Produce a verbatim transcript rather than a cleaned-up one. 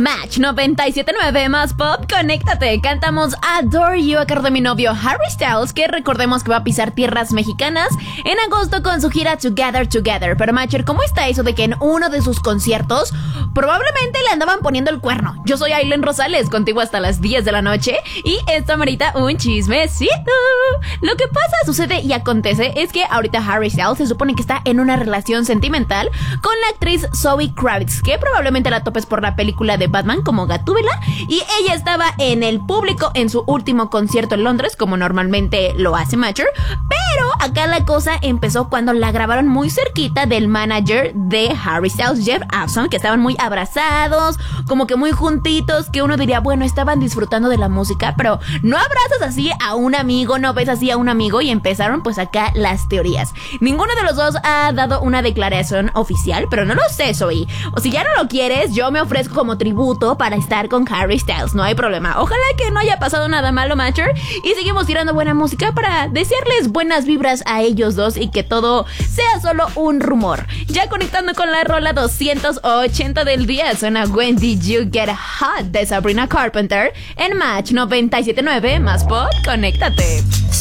Match noventa y siete punto nueve más pop, conéctate. Cantamos Adore You a cargo de mi novio Harry Styles, que recordemos que va a pisar tierras mexicanas en agosto con su gira Together Together. Pero Matcher, ¿cómo está eso de que en uno de sus conciertos probablemente le andaban poniendo el cuerno? Yo soy Aileen Rosales, contigo hasta las diez de la noche, y esto amerita un chismecito. Lo que pasa, sucede y acontece es que ahorita Harry Styles se supone que está en una relación sentimental con la actriz Zoe Kravitz, que probablemente la topes por la película de Batman como Gatúbela, y ella estaba en el público en su último concierto en Londres, como normalmente lo hace Matcher. Pero acá la cosa empezó cuando la grabaron muy cerquita del manager de Harry Styles, Jeff Asson, que estaban muy abrazados, como que muy juntitos, que uno diría, bueno, estaban disfrutando de la música, pero no abrazas así a un amigo, no ves así a un amigo, y empezaron pues acá las teorías. Ninguno de los dos ha dado una declaración oficial, pero no lo sé, Zoe. O si ya no lo quieres, yo me ofrezco como tributo para estar con Harry Styles, no hay problema. Ojalá que no haya pasado nada malo, Matcher, y seguimos tirando buena música para desearles buenas vibras a ellos dos y que todo sea solo un rumor. Ya conectando con la rola doscientos ochenta del día, suena When Did You Get Hot de Sabrina Carpenter en Match noventa y siete punto nueve más pop, conéctate.